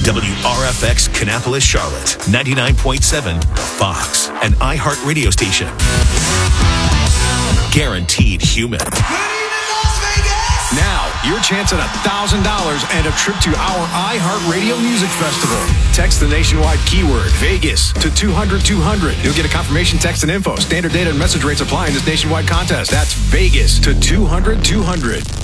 WRFX Kannapolis, Charlotte, 99.7 Fox, an iHeart radio station. Guaranteed human. Now, your chance at $1,000 and a trip to our iHeartRadio Music Festival. Text the nationwide keyword Vegas to 200-200. You'll get a confirmation text and info. Standard data and message rates apply in this nationwide contest. That's Vegas to 200-200.